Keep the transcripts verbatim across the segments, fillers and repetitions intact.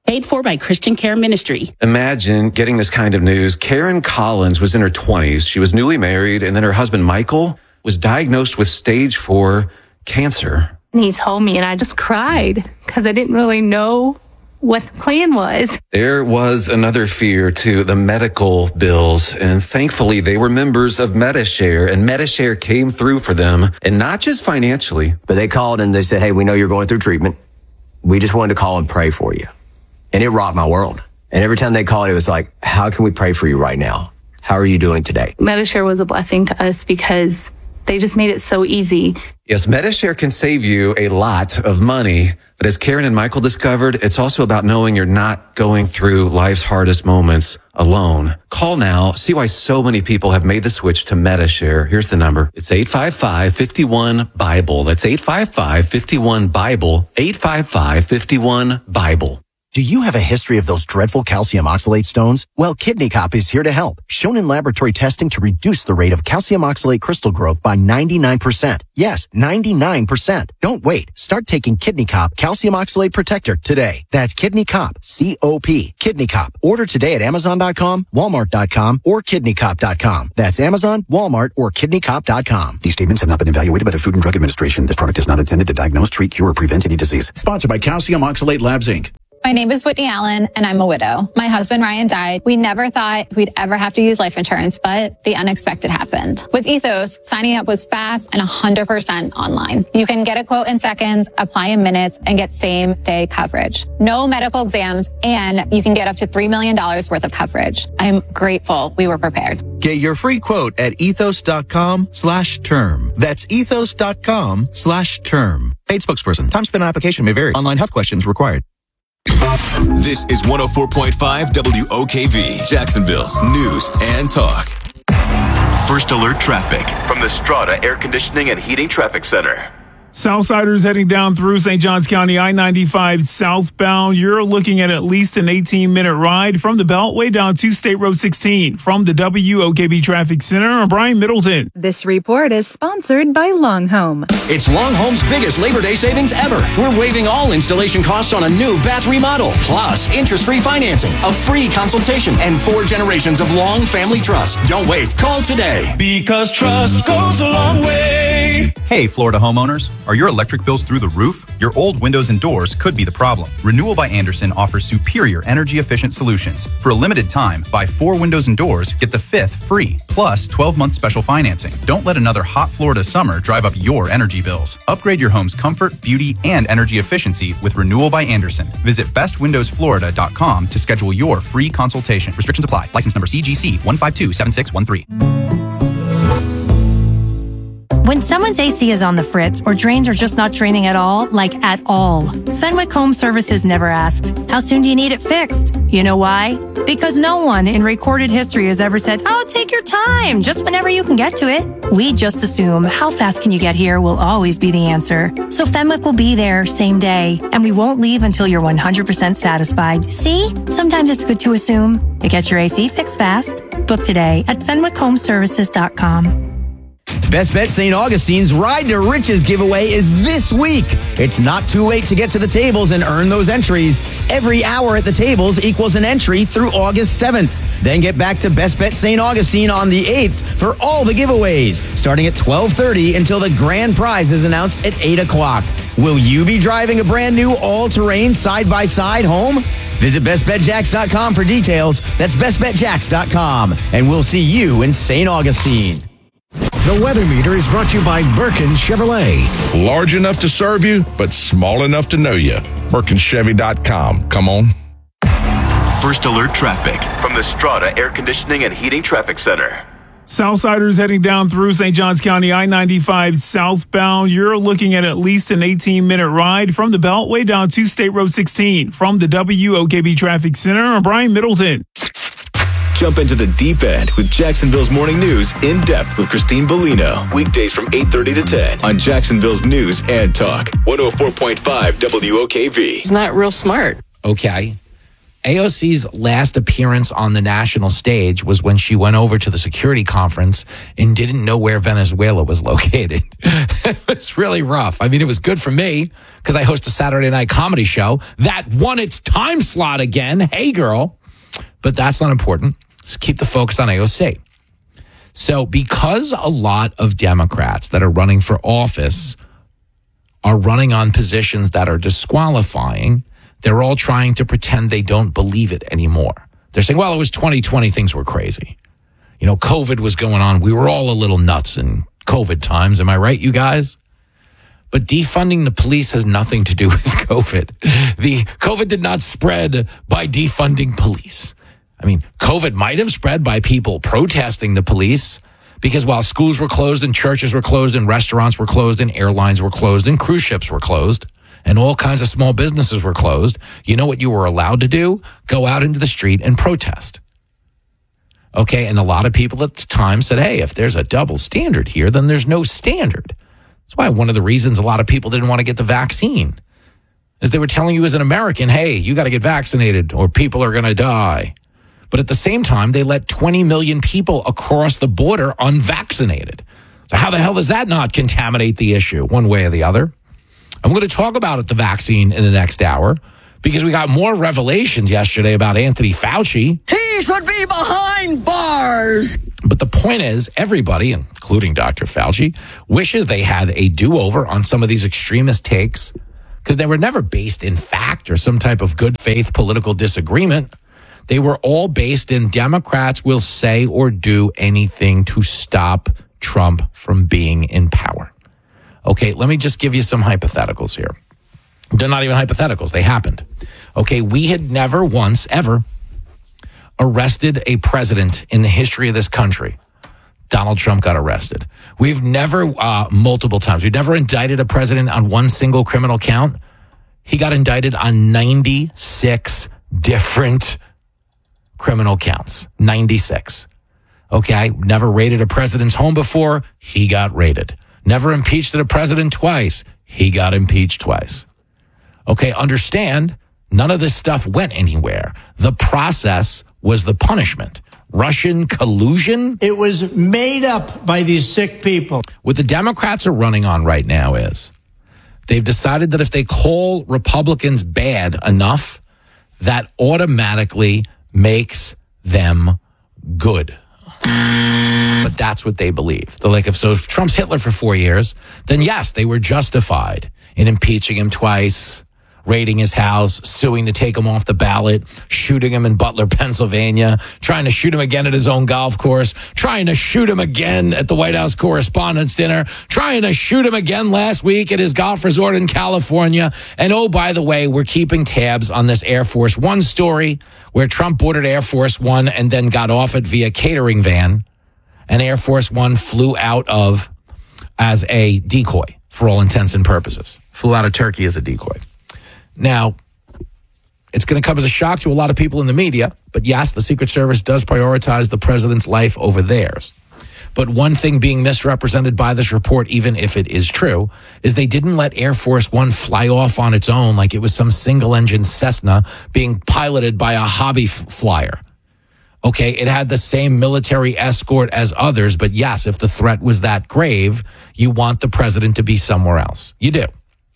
Paid for by Christian Care Ministry. Imagine getting this kind of news. Karen Collins was in her twenties. She was newly married, and then her husband, Michael, was diagnosed with stage four cancer. And he told me, and I just cried because I didn't really know what the plan was. There was another fear to the medical bills, and thankfully they were members of Medi-Share, and Medi-Share came through for them, and not just financially. But they called and they said, hey, we know you're going through treatment. We just wanted to call and pray for you. And it rocked my world. And every time they called, it was like, how can we pray for you right now? How are you doing today? Medi-Share was a blessing to us because they just made it so easy. Yes, Medi-Share can save you a lot of money. But as Karen and Michael discovered, it's also about knowing you're not going through life's hardest moments alone. Call now. See why so many people have made the switch to Medi-Share. Here's the number. It's eight five five, five one, BIBLE. That's eight five five, five one, BIBLE. eight five five, five one, BIBLE. Do you have a history of those dreadful calcium oxalate stones? Well, Kidney Cop is here to help. Shown in laboratory testing to reduce the rate of calcium oxalate crystal growth by ninety-nine percent. Yes, ninety-nine percent. Don't wait. Start taking Kidney Cop Calcium Oxalate Protector today. That's Kidney Cop, C O P. Kidney Cop. Order today at Amazon dot com, Walmart dot com, or Kidney Cop dot com. That's Amazon, Walmart, or Kidney Cop dot com. These statements have not been evaluated by the Food and Drug Administration. This product is not intended to diagnose, treat, cure, or prevent any disease. Sponsored by Calcium Oxalate Labs, Incorporated. My name is Whitney Allen, and I'm a widow. My husband, Ryan, died. We never thought we'd ever have to use life insurance, but the unexpected happened. With Ethos, signing up was fast and one hundred percent online. You can get a quote in seconds, apply in minutes, and get same-day coverage. No medical exams, and you can get up to three million dollars worth of coverage. I'm grateful we were prepared. Get your free quote at ethos.com slash term. That's ethos.com slash term. Paid spokesperson. Time spent on application may vary. Online health questions required. This is one oh four point five W O K V, Jacksonville's news and talk. First alert traffic from the Strata Air Conditioning and Heating Traffic Center. Southsiders heading down through Saint Johns County, I ninety-five southbound. You're looking at at least an eighteen-minute ride from the Beltway down to State Road sixteen. From the W O K B Traffic Center, I'm Brian Middleton. This report is sponsored by Long Home. It's Long Home's biggest Labor Day savings ever. We're waiving all installation costs on a new bath remodel, plus interest-free financing, a free consultation, and four generations of long family trust. Don't wait. Call today. Because trust goes a long way. Hey, Florida homeowners. Are your electric bills through the roof? Your old windows and doors could be the problem. Renewal by Andersen offers superior energy-efficient solutions. For a limited time, buy four windows and doors, get the fifth free, plus twelve-month special financing. Don't let another hot Florida summer drive up your energy bills. Upgrade your home's comfort, beauty, and energy efficiency with Renewal by Andersen. Visit best windows florida dot com to schedule your free consultation. Restrictions apply. License number C G C one five two seven six one three. When someone's A C is on the fritz or drains are just not draining at all, like at all, Fenwick Home Services never asks, how soon do you need it fixed? You know why? Because no one in recorded history has ever said, oh, take your time, just whenever you can get to it. We just assume how fast can you get here will always be the answer. So Fenwick will be there same day, and we won't leave until you're one hundred percent satisfied. See? Sometimes it's good to assume. It gets your A C fixed fast. Book today at fenwick home services dot com. Best Bet Saint Augustine's Ride to Riches giveaway is this week. It's not too late to get to the tables and earn those entries. Every hour at the tables equals an entry through August seventh. Then get back to Best Bet Saint Augustine on the eighth for all the giveaways, starting at twelve thirty until the grand prize is announced at eight o'clock. Will you be driving a brand new all-terrain side-by-side home? Visit best bet jacks dot com for details. That's best bet jacks dot com. And we'll see you in Saint Augustine. The Weather Meter is brought to you by Birkin Chevrolet. Large enough to serve you, but small enough to know you. Birkin Chevy dot com. Come on. First alert traffic from the Strata Air Conditioning and Heating Traffic Center. Southsiders heading down through Saint Johns County, I ninety-five southbound. You're looking at at least an eighteen-minute ride from the Beltway down to State Road sixteen. From the W O K B Traffic Center, I'm Brian Middleton. Jump into the deep end with Jacksonville's Morning News in depth with Christine Bellino. Weekdays from eight thirty to ten on Jacksonville's News and Talk. one oh four point five W O K V. He's not real smart. Okay. A O C's last appearance on the national stage was when she went over to the security conference and didn't know where Venezuela was located. It was really rough. I mean, it was good for me because I host a Saturday night comedy show that won its time slot again. Hey, girl. But that's not important. Just keep the focus on A O C. So because a lot of Democrats that are running for office are running on positions that are disqualifying, they're all trying to pretend they don't believe it anymore. They're saying, well, it was twenty twenty, things were crazy. You know, COVID was going on. We were all a little nuts in COVID times. Am I right, you guys? But defunding the police has nothing to do with COVID. The COVID did not spread by defunding police. I mean, COVID might have spread by people protesting the police, because while schools were closed and churches were closed and restaurants were closed and airlines were closed and cruise ships were closed and all kinds of small businesses were closed, you know what you were allowed to do? Go out into the street and protest. Okay, and a lot of people at the time said, hey, if there's a double standard here, then there's no standard. That's why one of the reasons a lot of people didn't want to get the vaccine is they were telling you as an American, hey, you got to get vaccinated or people are going to die. But at the same time, they let twenty million people across the border unvaccinated. So how the hell does that not contaminate the issue one way or the other? I'm going to talk about it, the vaccine, in the next hour, because we got more revelations yesterday about Anthony Fauci. He should be behind bars. But the point is, everybody, including Doctor Fauci, wishes they had a do-over on some of these extremist takes because they were never based in fact or some type of good faith political disagreement. They were all based in Democrats will say or do anything to stop Trump from being in power. Okay, let me just give you some hypotheticals here. They're not even hypotheticals. They happened. Okay, we had never once, ever, arrested a president in the history of this country. Donald Trump got arrested. We've never, uh, multiple times, we've never indicted a president on one single criminal count. He got indicted on ninety-six different criminal counts. ninety-six. Okay, never raided a president's home before. He got raided. Never impeached a president twice. He got impeached twice. Okay, understand, none of this stuff went anywhere. The process was the punishment. Russian collusion? It was made up by these sick people. What the Democrats are running on right now is they've decided that if they call Republicans bad enough, that automatically makes them good. But that's what they believe. They're like, if so if Trump's Hitler for four years, then yes, they were justified in impeaching him twice, raiding his house, suing to take him off the ballot, shooting him in Butler, Pennsylvania, trying to shoot him again at his own golf course, trying to shoot him again at the White House Correspondents' Dinner, trying to shoot him again last week at his golf resort in California. And oh, by the way, we're keeping tabs on this Air Force One story where Trump boarded Air Force One and then got off it via catering van. And Air Force One flew out of as a decoy for all intents and purposes. Flew out of Turkey as a decoy. Now, it's going to come as a shock to a lot of people in the media, but yes, the Secret Service does prioritize the president's life over theirs. But one thing being misrepresented by this report, even if it is true, is they didn't let Air Force One fly off on its own like it was some single-engine Cessna being piloted by a hobby f- flyer. Okay, it had the same military escort as others, but yes, if the threat was that grave, you want the president to be somewhere else. You do.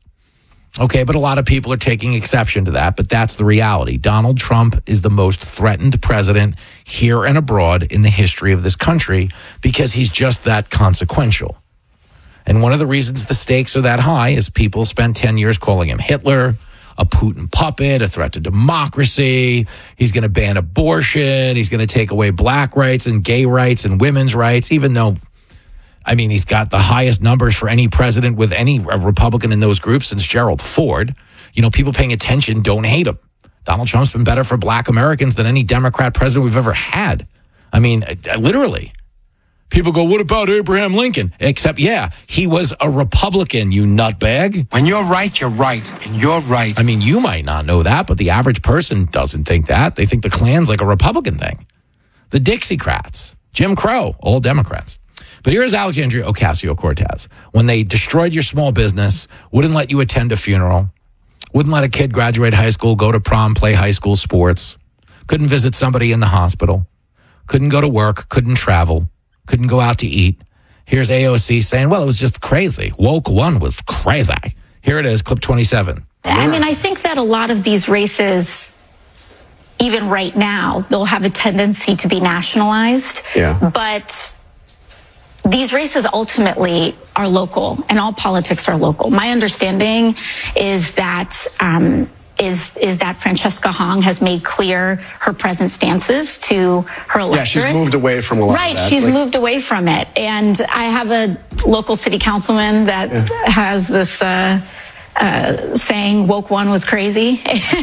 Okay, but a lot of people are taking exception to that, but that's the reality. Donald Trump is the most threatened president here and abroad in the history of this country because he's just that consequential. And one of the reasons the stakes are that high is people spent ten years calling him Hitler, a Putin puppet, a threat to democracy. He's going to ban abortion. He's going to take away black rights and gay rights and women's rights, even though, I mean, he's got the highest numbers for any president with any Republican in those groups since Gerald Ford. You know, people paying attention don't hate him. Donald Trump's been better for black Americans than any Democrat president we've ever had. I mean, literally. People go, what about Abraham Lincoln? Except, yeah, he was a Republican, you nutbag. When you're right, you're right, and you're right. I mean, you might not know that, but the average person doesn't think that. They think the Klan's like a Republican thing. The Dixiecrats, Jim Crow, all Democrats. But here's Alexandria Ocasio-Cortez. When they destroyed your small business, wouldn't let you attend a funeral, Wouldn't let a kid graduate high school, go to prom, play high school sports. Couldn't visit somebody in the hospital. Couldn't go to work. Couldn't travel. Couldn't go out to eat. Here's A O C saying, well, it was just crazy. Woke one was crazy. Here it is, clip twenty-seven. I mean, I think that a lot of these races, even right now, they'll have a tendency to be nationalized. Yeah. But these races ultimately are local, and all politics are local. My understanding is that um, is is that Francesca Hong has made clear her present stances to her electorate. Yeah, she's moved away from a lot right, of that. she's Like, moved away from it. And I have a local city councilman that Yeah. has this uh, uh, saying, woke one was crazy.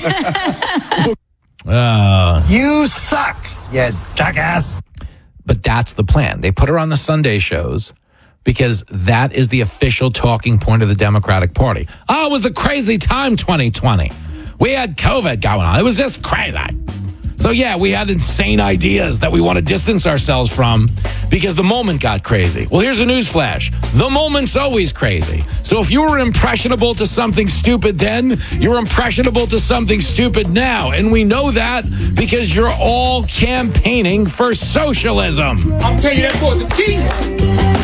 Uh, You suck, you jackass. But that's the plan. They put her on the Sunday shows because that is the official talking point of the Democratic Party. Oh, it was the crazy time twenty twenty. We had COVID going on. It was just crazy. So, yeah, we had insane ideas that we want to distance ourselves from because the moment got crazy. Well, here's a news flash. The moment's always crazy. So if you were impressionable to something stupid then, you're impressionable to something stupid now. And we know that because you're all campaigning for socialism. I'll tell you that for the team.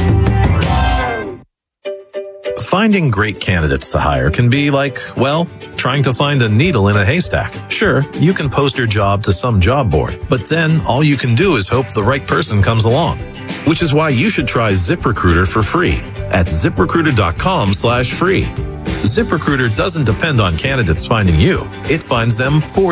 Finding great candidates to hire can be like, well, trying to find a needle in a haystack. Sure, you can post your job to some job board, but then all you can do is hope the right person comes along. Which is why you should try ZipRecruiter for free at ZipRecruiter.com slash free. ZipRecruiter doesn't depend on candidates finding you. It finds them for